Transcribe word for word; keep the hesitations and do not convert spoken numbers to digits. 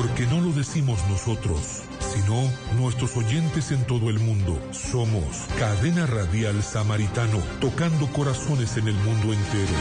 porque no lo decimos nosotros, sino nuestros oyentes en todo el mundo. Somos Cadena Radial Samaritano, tocando corazones en el mundo entero.